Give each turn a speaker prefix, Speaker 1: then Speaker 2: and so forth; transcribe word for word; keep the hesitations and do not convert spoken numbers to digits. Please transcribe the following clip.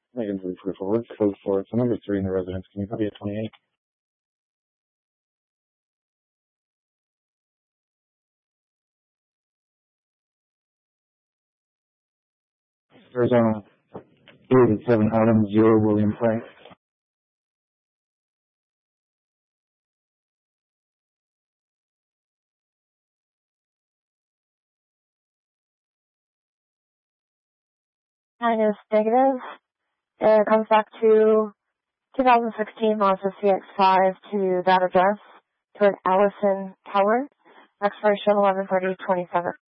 Speaker 1: Megan's really proof forward, code for so number three in the residence. Can you copy at twenty-eight? Arizona eighty-seven Adam zero William Frank.
Speaker 2: Nine is negative. It comes back to two thousand sixteen Mazda C X five to that address, to an Allison Tower, expiration eleven thirty twenty-seven.